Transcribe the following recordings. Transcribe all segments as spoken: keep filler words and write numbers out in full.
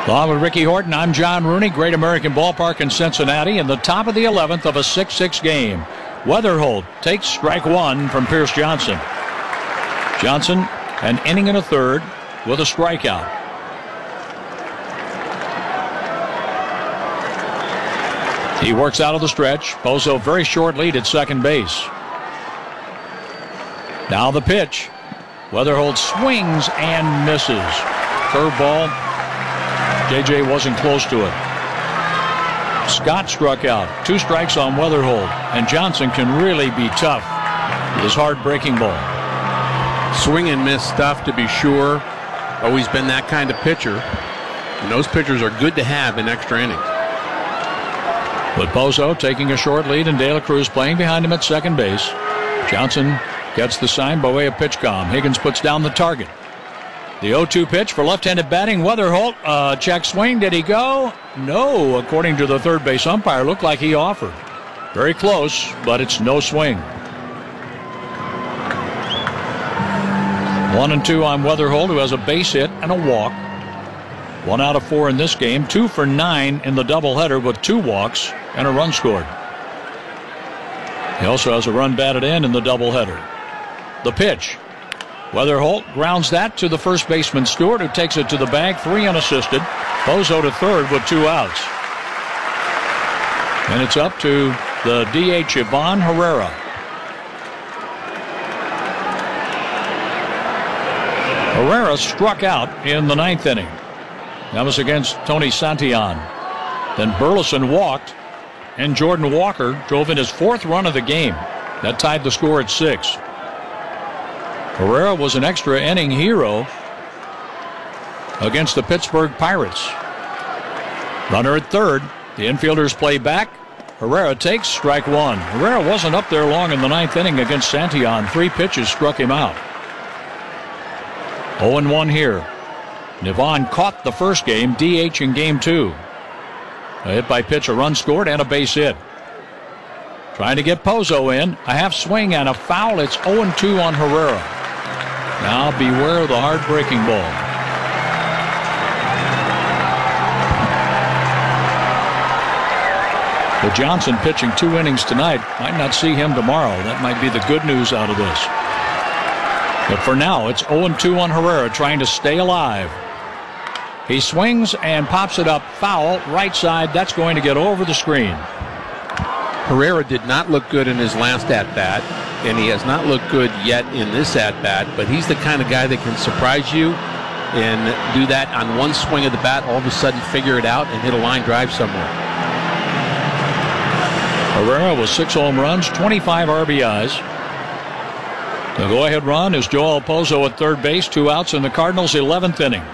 Along with Ricky Horton, I'm John Rooney. Great American Ballpark in Cincinnati in the top of the eleventh of a six six game. Weatherholt takes strike one from Pierce Johnson. Johnson, an inning and a third with a strikeout. He works out of the stretch. Pozo very short lead at second base. Now the pitch. Weatherholt swings and misses. Curveball. J J wasn't close to it. Scott struck out. Two strikes on Weatherholt. And Johnson can really be tough with his hard breaking ball. Swing and miss stuff, to be sure. Always been that kind of pitcher. And those pitchers are good to have in extra innings. With Pozo taking a short lead and De La Cruz playing behind him at second base. Johnson gets the sign by way of pitch com. Higgins puts down the target. The oh two pitch for left-handed batting. Weatherholt, uh, check swing. Did he go? No, according to the third base umpire. Looked like he offered. Very close, but it's no swing. One and two on Weatherholt, who has a base hit and a walk. One out of four in this game. Two for nine in the doubleheader with two walks and a run scored. He also has a run batted in in the doubleheader. The pitch. Weatherholt grounds that to the first baseman Stewart, who takes it to the bag, three unassisted. Pozo to third with two outs. And it's up to the D H Ivan Herrera. Herrera struck out in the ninth inning. That was against Tony Santillan. Then Burleson walked, and Jordan Walker drove in his fourth run of the game. That tied the score at six. Herrera was an extra inning hero against the Pittsburgh Pirates. Runner at third. The infielders play back. Herrera takes strike one. Herrera wasn't up there long in the ninth inning against Santillan. Three pitches struck him out. oh and one here. Nivon caught the first game, D H in game two. A hit by pitch, a run scored, and a base hit. Trying to get Pozo in. A half swing and a foul. It's oh and two on Herrera. Now beware of the hard breaking ball. But Johnson pitching two innings tonight. Might not see him tomorrow. That might be the good news out of this. But for now, it's oh and two on Herrera, trying to stay alive. He swings and pops it up foul, right side. That's going to get over the screen. Herrera did not look good in his last at-bat, and he has not looked good yet in this at-bat, but he's the kind of guy that can surprise you and do that on one swing of the bat, all of a sudden figure it out and hit a line drive somewhere. Herrera with six home runs, twenty-five R B Is. The go-ahead run is Joel Pozo at third base, two outs in the Cardinals' eleventh inning.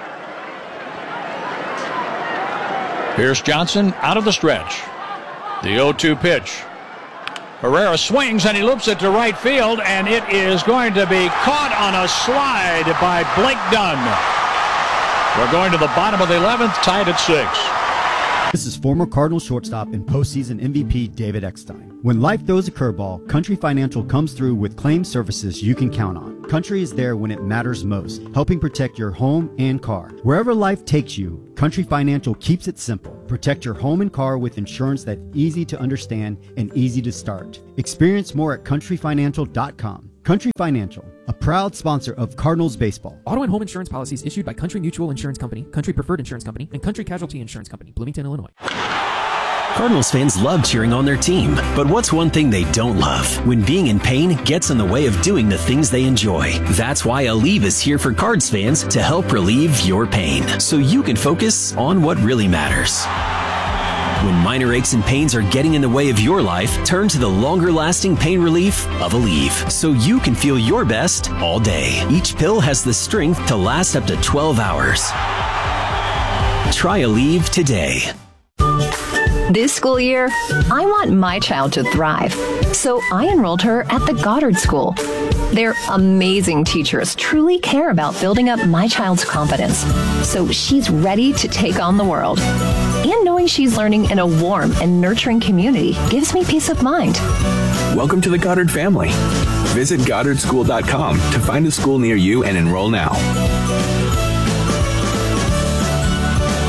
Pierce Johnson out of the stretch. The oh two pitch. Herrera swings and he loops it to right field, and it is going to be caught on a slide by Blake Dunn. We're going to the bottom of the eleventh, tied at six. This is former Cardinals shortstop and postseason M V P David Eckstein. When life throws a curveball, Country Financial comes through with claim services you can count on. Country is there when it matters most, helping protect your home and car. Wherever life takes you, Country Financial keeps it simple. Protect your home and car with insurance that's easy to understand and easy to start. Experience more at country financial dot com. Country Financial, a proud sponsor of Cardinals baseball. Auto and home insurance policies issued by Country Mutual Insurance Company, Country Preferred Insurance Company, and Country Casualty Insurance Company, Bloomington, Illinois. Cardinals fans love cheering on their team, but what's one thing they don't love? When being in pain gets in the way of doing the things they enjoy. That's why Aleve is here for Cards fans to help relieve your pain, so you can focus on what really matters. When minor aches and pains are getting in the way of your life, turn to the longer-lasting pain relief of Aleve, so you can feel your best all day. Each pill has the strength to last up to twelve hours. Try Aleve today. This school year, I want my child to thrive, so I enrolled her at the Goddard School. Their amazing teachers truly care about building up my child's confidence, so she's ready to take on the world. And knowing she's learning in a warm and nurturing community gives me peace of mind. Welcome to the Goddard family. Visit goddard school dot com to find a school near you and enroll now.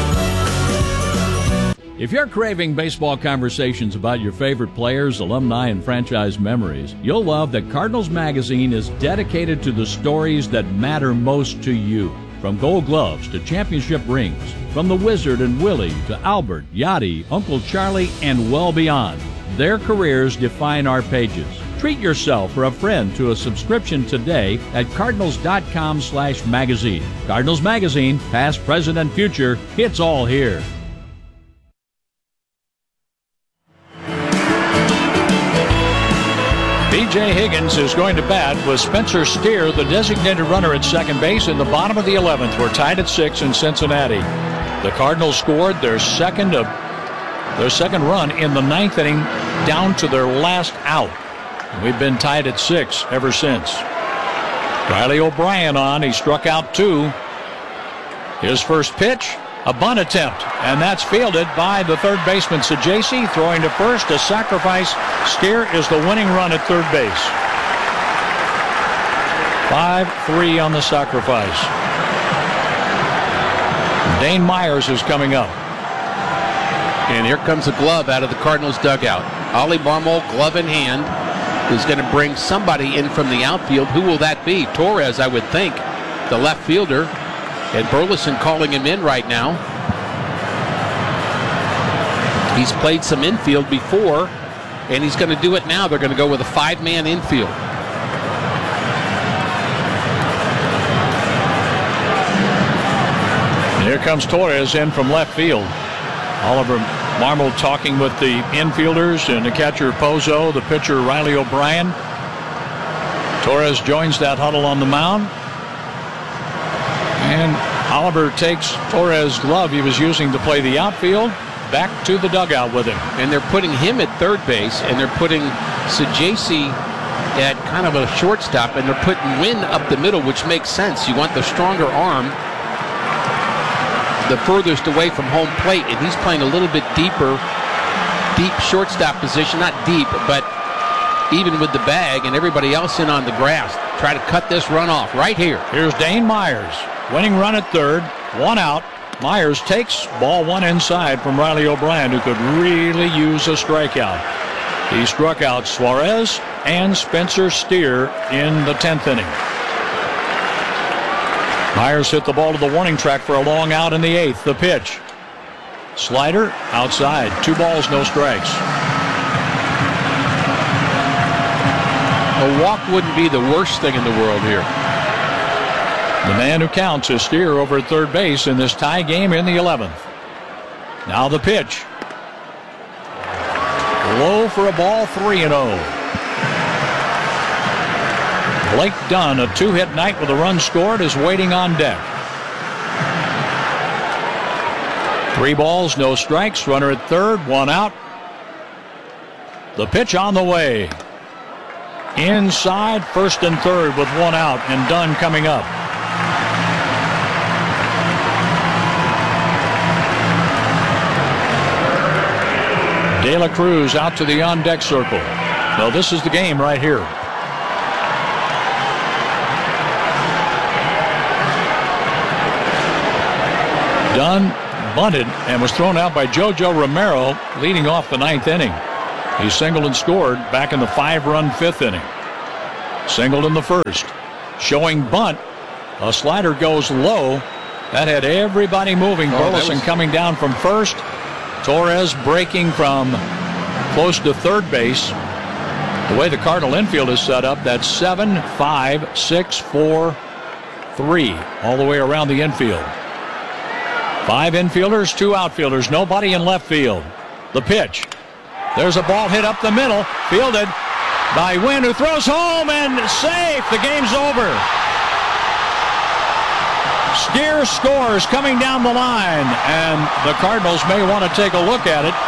If you're craving baseball conversations about your favorite players, alumni, and franchise memories, you'll love that Cardinals Magazine is dedicated to the stories that matter most to you. From Gold Gloves to championship rings, from the Wizard and Willie to Albert, Yachty, Uncle Charlie, and well beyond, their careers define our pages. Treat yourself or a friend to a subscription today at cardinals.com slash magazine. Cardinals Magazine, past, present, and future, it's all here. B J Higgins is going to bat with Spencer Steer, the designated runner at second base, in the bottom of the eleventh. We're tied at six in Cincinnati. The Cardinals scored their second of their second run in the ninth inning, down to their last out. We've been tied at six ever since. Riley O'Brien on. He struck out two. His first pitch, a bunt attempt, and that's fielded by the third baseman Sajaci, throwing to first. A sacrifice. Steer is the winning run at third base. five three on the sacrifice. Dane Myers is coming up. And here comes a glove out of the Cardinals dugout. Ollie Marmol, glove in hand, is going to bring somebody in from the outfield. Who will that be? Torres, I would think, the left fielder. And Burleson calling him in right now. He's played some infield before, and he's going to do it now. They're going to go with a five-man infield. Here comes Torres in from left field. Oliver Marmol talking with the infielders and the catcher Pozo, the pitcher Riley O'Brien. Torres joins that huddle on the mound. And Oliver takes Torres' glove he was using to play the outfield back to the dugout with him. And they're putting him at third base, and they're putting Sajaci at kind of a shortstop, and they're putting Wynn up the middle, which makes sense. You want the stronger arm, the furthest away from home plate, and he's playing a little bit deeper, deep shortstop position. Not deep, but even with the bag and everybody else in on the grass. Try to cut this run off right here. Here's Dane Myers. Winning run at third. One out. Myers takes ball one inside from Riley O'Brien, who could really use a strikeout. He struck out Suarez and Spencer Steer in the tenth inning. Myers hit the ball to the warning track for a long out in the eighth. The pitch. Slider outside. Two balls, no strikes. A walk wouldn't be the worst thing in the world here. The man who counts is Steer over at third base in this tie game in the eleventh. Now the pitch. Low for a ball, three and oh. Blake Dunn, a two-hit night with a run scored, is waiting on deck. Three balls, no strikes. Runner at third, one out. The pitch on the way. Inside, first and third with one out, and Dunn coming up. De La Cruz out to the on-deck circle. Well, this is the game right here. Dunn bunted and was thrown out by JoJo Romero, leading off the ninth inning. He singled and scored back in the five-run fifth inning. Singled in the first. Showing bunt. A slider goes low. That had everybody moving. Oh, Burleson was... coming down from first. Torres breaking from close to third base. The way the Cardinal infield is set up, that's seven, five, six, four, three, all the way around the infield. Five infielders, two outfielders, nobody in left field. The pitch. There's a ball hit up the middle, fielded by Wynn, who throws home and safe. The game's over. Steer scores coming down the line, and the Cardinals may want to take a look at it.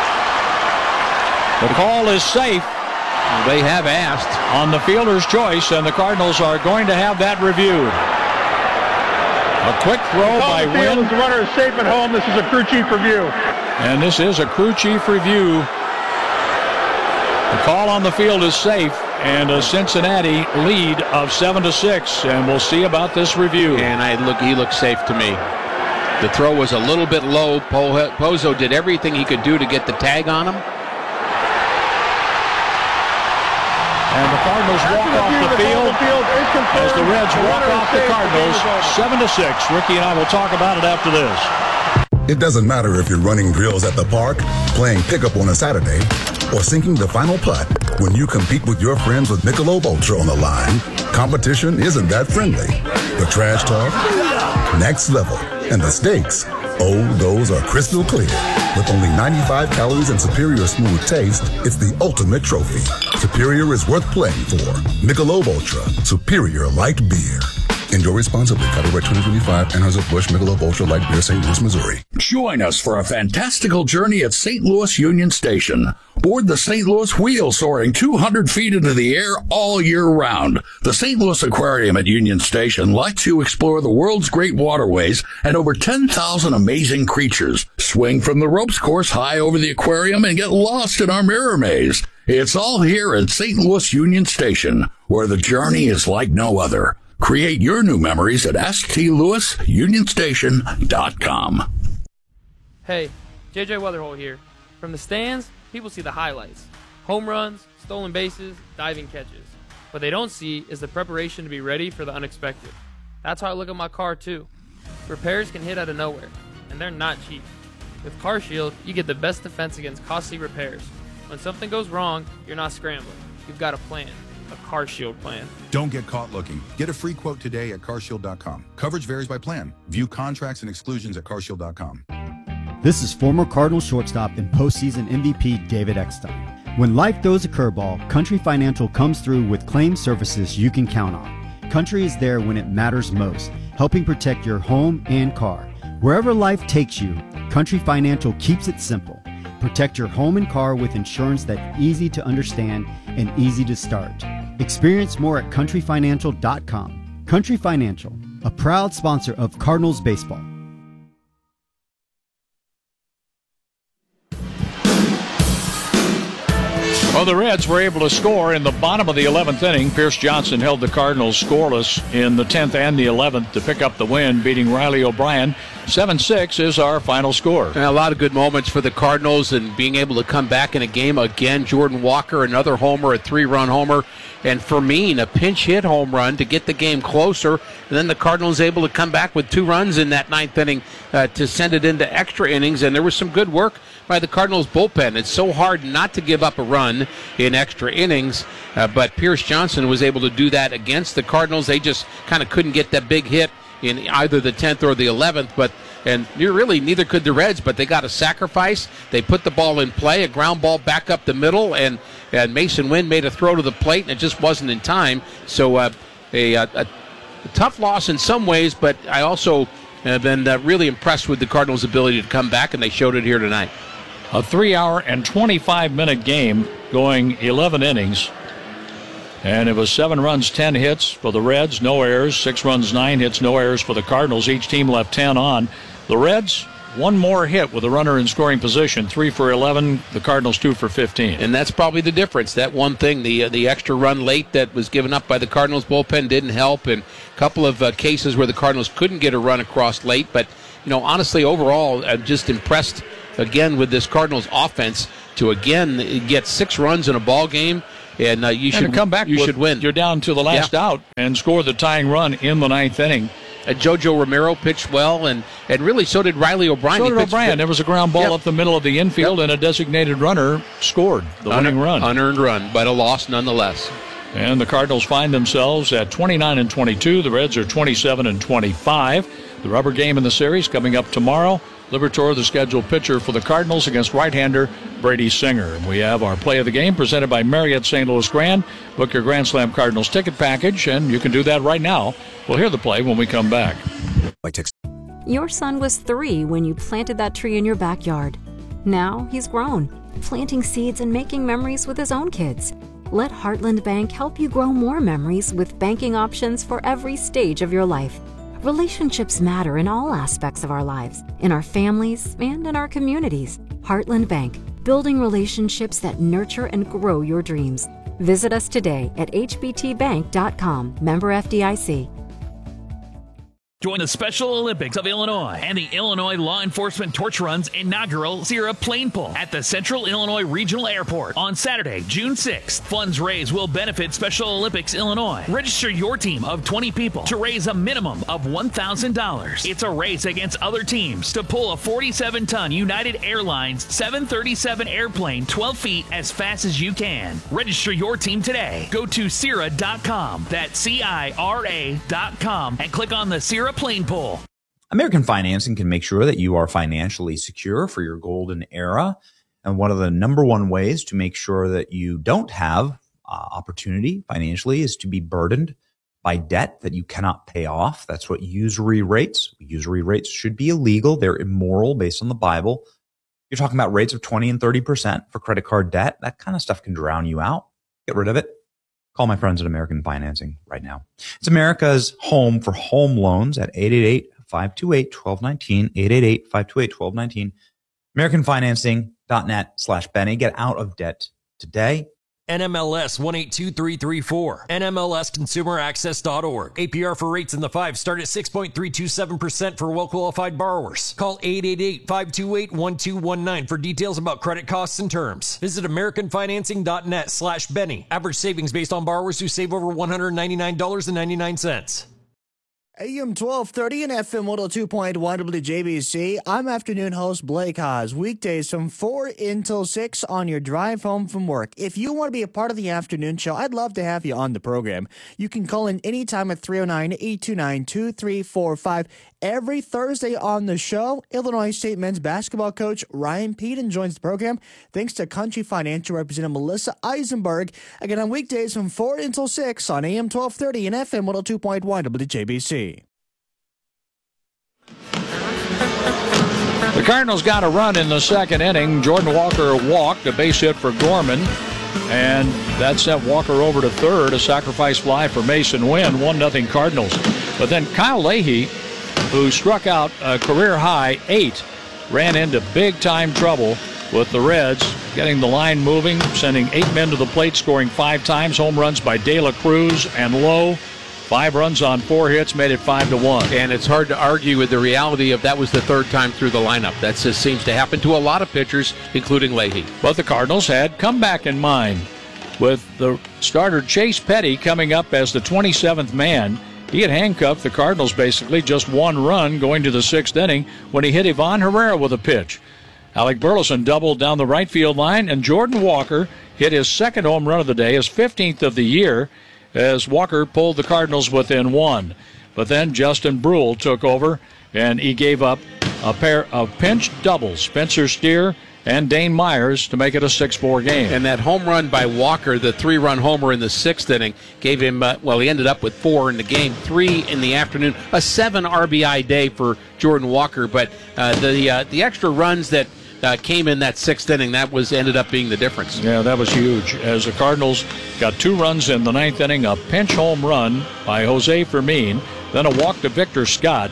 The call is safe. They have asked on the fielder's choice, and the Cardinals are going to have that reviewed. A quick throw by Wynn. The runner is safe at home. This is a crew chief review. And this is a crew chief review. The call on the field is safe, and a Cincinnati lead of seven to six, and we'll see about this review. And I look, he looks safe to me. The throw was a little bit low. Po- Pozo did everything he could do to get the tag on him. And the Cardinals walk off the field as the Reds walk off the Cardinals seven to six. Ricky and I will talk about it after this. It doesn't matter if you're running drills at the park, playing pickup on a Saturday, or sinking the final putt. When you compete with your friends with Michelob Ultra on the line, competition isn't that friendly. The trash talk, next level, and the stakes, oh, those are crystal clear. With only ninety-five calories and superior smooth taste, it's the ultimate trophy. Superior is worth playing for. Michelob Ultra, superior light beer. Enjoy responsibly. Copyright twenty twenty-five, Anheuser-Busch Michelob Ultra Light Beer, Saint Louis, Missouri. Join us for a fantastical journey at Saint Louis Union Station. Board the Saint Louis Wheel, soaring two hundred feet into the air all year round. The Saint Louis Aquarium at Union Station lets you explore the world's great waterways and over ten thousand amazing creatures. Swing from the ropes course high over the aquarium and get lost in our mirror maze. It's all here at Saint Louis Union Station, where the journey is like no other. Create your new memories at s t louis union station dot com. Hey, J J Weatherholt here. From the stands, people see the highlights. Home runs, stolen bases, diving catches. What they don't see is the preparation to be ready for the unexpected. That's how I look at my car, too. Repairs can hit out of nowhere, and they're not cheap. With CarShield, you get the best defense against costly repairs. When something goes wrong, you're not scrambling. You've got a plan. A CarShield plan. Don't get caught looking. Get a free quote today at car shield dot com. Coverage varies by plan. View contracts and exclusions at car shield dot com. This is former Cardinals shortstop and postseason M V P David Eckstein. When life throws a curveball, Country Financial comes through with claim services you can count on. Country is there when it matters most, helping protect your home and car. Wherever life takes you, Country Financial keeps it simple. Protect your home and car with insurance that's easy to understand and easy to start. Experience more at country financial dot com. Country Financial, a proud sponsor of Cardinals baseball. Well, the Reds were able to score in the bottom of the eleventh inning. Pierce Johnson held the Cardinals scoreless in the tenth and the eleventh to pick up the win, beating Riley O'Brien. seven six is our final score. And a lot of good moments for the Cardinals and being able to come back in a game again. Jordan Walker, another homer, a three-run homer. And Fermin, a pinch hit home run to get the game closer. And then the Cardinals able to come back with two runs in that ninth inning uh, to send it into extra innings. And there was some good work by the Cardinals bullpen. It's so hard not to give up a run in extra innings. Uh, but Pierce Johnson was able to do that against the Cardinals. They just kind of couldn't get that big hit in either the tenth or the eleventh. But and really neither could the Reds, but they got a sacrifice. They put the ball in play, a ground ball back up the middle, and, and Mason Wynn made a throw to the plate, and it just wasn't in time. So uh, a, a, a tough loss in some ways, but I also have been uh, really impressed with the Cardinals' ability to come back, and they showed it here tonight. A three-hour and twenty-five minute game going eleven innings. And it was seven runs, ten hits for the Reds, no errors. Six runs, nine hits, no errors for the Cardinals. Each team left ten on. The Reds, one more hit with a runner in scoring position. Three for eleven. The Cardinals, two for fifteen. And that's probably the difference. That one thing, the uh, the extra run late that was given up by the Cardinals bullpen didn't help. And a couple of uh, cases where the Cardinals couldn't get a run across late. But, you know, honestly, overall, I'm just impressed again with this Cardinals offense to, again, get six runs in a ball game. And uh, you and should come back. You with, should win. You're down to the last yeah. out and score the tying run in the ninth inning. Uh, Jojo Romero pitched well, and, and really so did Riley O'Brien. So did O'Brien. Good. There was a ground ball yep. up the middle of the infield, yep. and a designated runner scored the Un- winning run. Unearned run, but a loss nonetheless. And the Cardinals find themselves at twenty-nine and twenty-two. The Reds are twenty-seven and twenty-five. The rubber game in the series coming up tomorrow. Liberatore, the scheduled pitcher for the Cardinals against right-hander Brady Singer. And we have our play of the game presented by Marriott Saint Louis Grand. Book your Grand Slam Cardinals ticket package, and you can do that right now. We'll hear the play when we come back. Your son was three when you planted that tree in your backyard. Now he's grown, planting seeds and making memories with his own kids. Let Heartland Bank help you grow more memories with banking options for every stage of your life. Relationships matter in all aspects of our lives, in our families, and in our communities. Heartland Bank, building relationships that nurture and grow your dreams. Visit us today at h b t bank dot com, member F D I C. Join the Special Olympics of Illinois and the Illinois Law Enforcement Torch Run's inaugural Sierra Plane Pull at the Central Illinois Regional Airport on Saturday, June sixth. Funds raised will benefit Special Olympics Illinois. Register your team of twenty people to raise a minimum of one thousand dollars. It's a race against other teams to pull a forty-seven ton United Airlines seven thirty-seven airplane twelve feet as fast as you can. Register your team today. Go to Cira dot com. That's C I R A dot com and click on the Cira Plane Pull. American Financing can make sure that you are financially secure for your golden era. And one of the number one ways to make sure that you don't have uh, opportunity financially is to be burdened by debt that you cannot pay off. That's what usury rates. Usury rates should be illegal. They're immoral based on the Bible. You're talking about rates of twenty and thirty percent for credit card debt. That kind of stuff can drown you out. Get rid of it. Call my friends at American Financing right now. It's America's home for home loans at eight eight eight, five two eight, one two one nine, eight eight eight, five two eight, one two one nine, american financing dot net slash Benny. Get out of debt today. N M L S one eight two three three four. N M L S consumer access dot org. A P R for rates in the five start at six point three two seven percent for well-qualified borrowers. Call eight eight eight, five two eight, one two one nine for details about credit costs and terms. Visit american financing dot net slash Benny. Average savings based on borrowers who save over one hundred ninety-nine dollars and ninety-nine cents. A M twelve thirty and F M one oh two point one W J B C. I'm afternoon host Blake Haas. Weekdays from four until six on your drive home from work. If you want to be a part of the afternoon show, I'd love to have you on the program. You can call in anytime at three oh nine, eight two nine, two three four five. Every Thursday on the show, Illinois State men's basketball coach Ryan Peden joins the program. Thanks to Country Financial Representative Melissa Eisenberg. Again, on weekdays from four until six on A M twelve thirty and F M one oh two point one W J B C. The Cardinals got a run in the second inning. Jordan Walker walked, a base hit for Gorman, and that sent Walker over to third, a sacrifice fly for Mason Wynn, one nothing Cardinals. But then Kyle Leahy, who struck out a career-high eight, ran into big-time trouble with the Reds, getting the line moving, sending eight men to the plate, scoring five times. Home runs by De La Cruz and Lowe. Five runs on four hits made it five to one. And it's hard to argue with the reality of that was the third time through the lineup. That just seems to happen to a lot of pitchers, including Leahy. But the Cardinals had comeback in mind, with the starter Chase Petty coming up as the twenty-seventh man. He had handcuffed the Cardinals basically just one run going to the sixth inning when he hit Ivan Herrera with a pitch. Alec Burleson doubled down the right field line, and Jordan Walker hit his second home run of the day, his fifteenth of the year, as Walker pulled the Cardinals within one. But then Justin Brule took over, and he gave up a pair of pinch doubles, Spencer Steer and Dane Myers, to make it a six four game. And that home run by Walker, the three-run homer in the sixth inning, gave him, uh, well, he ended up with four in the game, three in the afternoon, a seven R B I day for Jordan Walker. But uh, the uh, the extra runs that Uh, came in that sixth inning, that was ended up being the difference. Yeah, that was huge, as the Cardinals got two runs in the ninth inning, a pinch home run by Jose Fermin, then a walk to Victor Scott,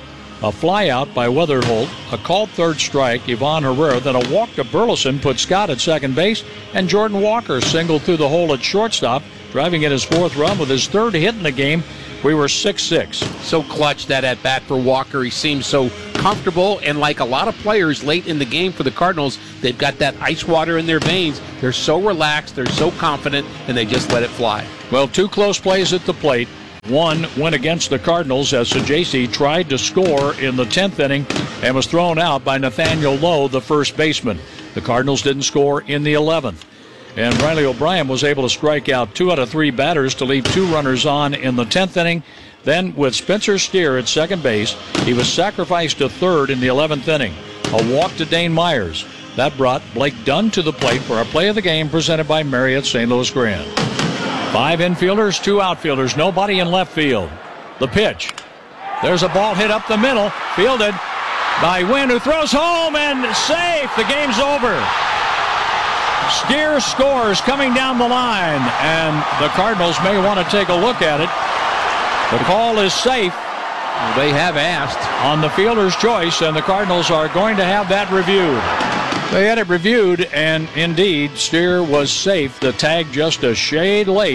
a fly out by Weatherholt, a called third strike, Ivan Herrera, then a walk to Burleson put Scott at second base, and Jordan Walker singled through the hole at shortstop, driving in his fourth run with his third hit in the game. We were six six. So clutch that at bat for Walker. He seems so comfortable, and like a lot of players late in the game for the Cardinals, they've got that ice water in their veins. They're so relaxed, they're so confident, and they just let it fly. Well, two close plays at the plate. One went against the Cardinals as Sajasi tried to score in the tenth inning and was thrown out by Nathaniel Lowe, the first baseman. The Cardinals didn't score in the eleventh. And Riley O'Brien was able to strike out two out of three batters to leave two runners on in the tenth inning. Then, with Spencer Steer at second base, he was sacrificed to third in the eleventh inning. A walk to Dane Myers. That brought Blake Dunn to the plate for our play of the game presented by Marriott Saint Louis Grand. Five infielders, two outfielders, nobody in left field. The pitch. There's a ball hit up the middle, fielded by Wynn, who throws home and safe. The game's over. Steer scores coming down the line, and the Cardinals may want to take a look at it. The call is safe. Well, they have asked. On the fielder's choice, and the Cardinals are going to have that reviewed. They had it reviewed, and indeed, Steer was safe. The tag just a shade late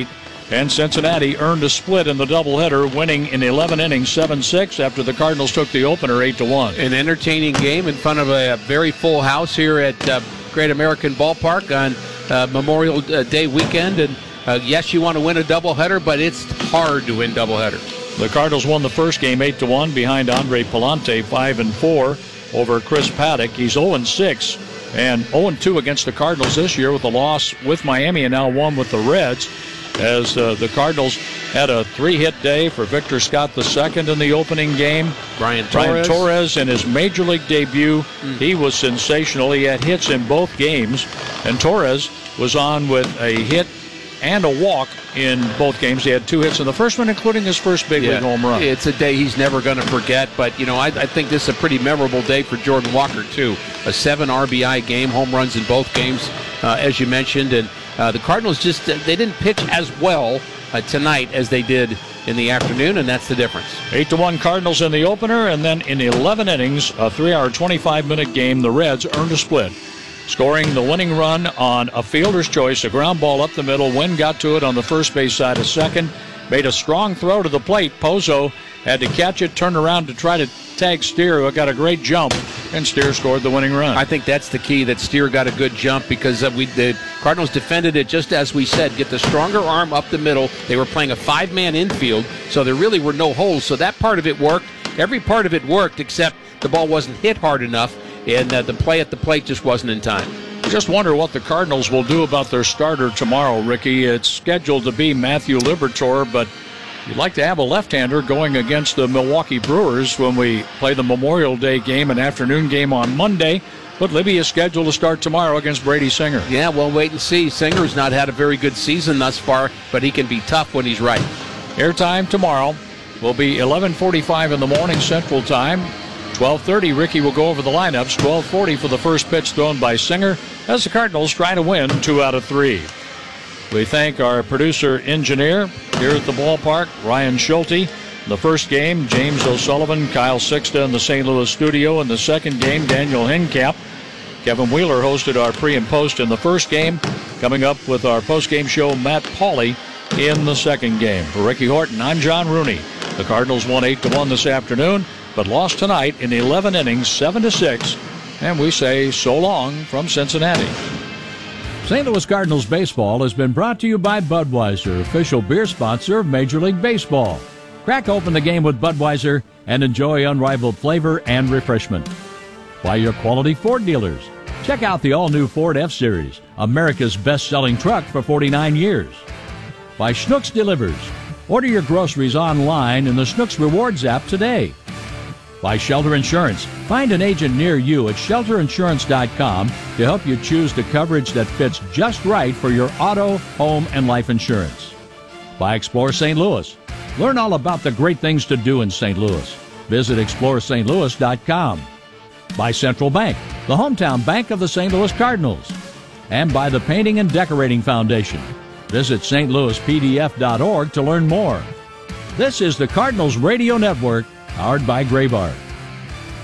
And Cincinnati earned a split in the doubleheader, winning in eleven innings, seven six, after the Cardinals took the opener eight to one. An entertaining game in front of a very full house here at uh, Great American Ballpark on uh, Memorial Day weekend. And uh, yes, you want to win a doubleheader, but it's hard to win doubleheaders. The Cardinals won the first game eight to one behind Andre Palante, five and four over Chris Paddock. He's oh and six and oh and two against the Cardinals this year, with a loss with Miami and now one with the Reds, as uh, the Cardinals had a three-hit day for Victor Scott the second in the opening game. Brian Torres. Brian Torres in his major league debut, mm. he was sensational. He had hits in both games, and Torres was on with a hit and a walk in both games. He had two hits in the first one, including his first big yeah, league home run. It's a day he's never going to forget, but, you know, I, I think this is a pretty memorable day for Jordan Walker, too. A seven R B I game, home runs in both games, uh, as you mentioned, and uh, the Cardinals just, uh, they didn't pitch as well uh, tonight as they did in the afternoon, and that's the difference. eight to one Cardinals in the opener, and then in eleven innings, a three-hour, twenty-five minute game, the Reds earned a split, scoring the winning run on a fielder's choice, a ground ball up the middle. Wynn got to it on the first base side of second, made a strong throw to the plate. Pozo had to catch it, turn around to try to tag Steer, who got a great jump, and Steer scored the winning run. I think that's the key, that Steer got a good jump, because uh, we the Cardinals defended it just as we said, get the stronger arm up the middle. They were playing a five-man infield, so there really were no holes, so that part of it worked. Every part of it worked, except the ball wasn't hit hard enough, and uh, the play at the plate just wasn't in time. I just wonder what the Cardinals will do about their starter tomorrow, Ricky. It's scheduled to be Matthew Liberatore, but you'd like to have a left-hander going against the Milwaukee Brewers when we play the Memorial Day game, an afternoon game on Monday. But Libby is scheduled to start tomorrow against Brady Singer. Yeah, well, wait and see. Singer's not had a very good season thus far, but he can be tough when he's right. Airtime tomorrow will be eleven forty-five in the morning Central Time. twelve thirty, Ricky will go over the lineups. twelve forty for the first pitch thrown by Singer, as the Cardinals try to win two out of three. We thank our producer-engineer here at the ballpark, Ryan Schulte. The first game, James O'Sullivan, Kyle Sixta in the Saint Louis studio. In the second game, Daniel Hincap. Kevin Wheeler hosted our pre and post in the first game. Coming up with our post-game show, Matt Pauley in the second game. For Ricky Horton, I'm John Rooney. The Cardinals won eight to one this afternoon, but lost tonight in eleven innings, seven to six. And we say so long from Cincinnati. Saint Louis Cardinals baseball has been brought to you by Budweiser, official beer sponsor of Major League Baseball. Crack open the game with Budweiser and enjoy unrivaled flavor and refreshment. By your quality Ford dealers. Check out the all-new Ford F-Series, America's best-selling truck for forty-nine years. By Schnucks Delivers. Order your groceries online in the Schnucks Rewards app today. By Shelter Insurance. Find an agent near you at shelter insurance dot com to help you choose the coverage that fits just right for your auto, home, and life insurance. By Explore Saint Louis. Learn all about the great things to do in Saint Louis. Visit explore st louis dot com. By Central Bank, the hometown bank of the Saint Louis Cardinals. And by the Painting and Decorating Foundation. Visit s t louis p d f dot org to learn more. This is the Cardinals Radio Network, powered by Graybar.